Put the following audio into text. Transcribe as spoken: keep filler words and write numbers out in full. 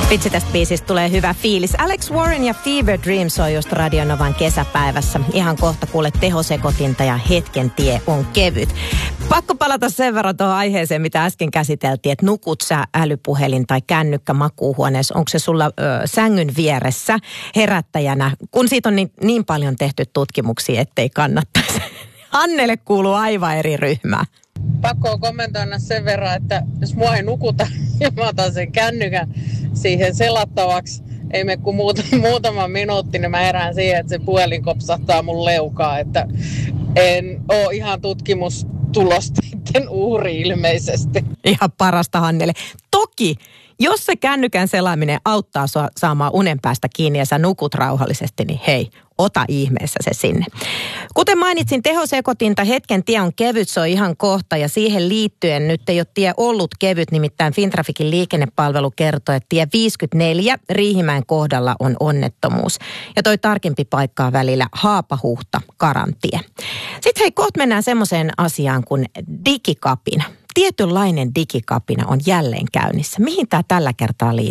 Vitsi, tästä biisistä tulee hyvä fiilis. Alex Warren ja Fever Dreams on just Radio Novan kesäpäivässä. Ihan kohta kuulet tehosekotinta ja hetken tie on kevyt. Pakko palata sen verran tuohon aiheeseen, mitä äsken käsiteltiin, että nukut sä älypuhelin tai kännykkä makuuhuoneessa. Onko se sulla ö, sängyn vieressä herättäjänä, kun siitä on niin, niin paljon tehty tutkimuksia, ettei kannattaisi. Hannelle kuuluu aivan eri ryhmää. Pakko kommentoida sen verran, että jos mua ei nukuta ja mä otan sen kännykän siihen selattavaksi, ei mene kuin muutama, muutama minuutti, niin mä herään siihen, että se puhelin kopsahtaa mun leukaa, että en oo ihan tutkimustulosten uhri ilmeisesti. Ihan parasta Hannelle. Toki, jos se kännykän selaaminen auttaa sua saamaan unen päästä kiinni ja sä nukut rauhallisesti, niin hei, ota ihmeessä se sinne. Kuten mainitsin, tehosekotinta hetken tie on kevyt, se on ihan kohta ja siihen liittyen nyt ei ole tie ollut kevyt, nimittäin Fintraficin liikennepalvelu kertoo, että tie viisikymmentäneljä Riihimäen kohdalla on onnettomuus. Ja toi tarkempi paikka on välillä Haapahuhta Karantie. Sitten hei, kohta mennään semmoiseen asiaan kuin digikapina. Tietynlainen digikapina on jälleen käynnissä. Mihin tämä tällä kertaa liittyy?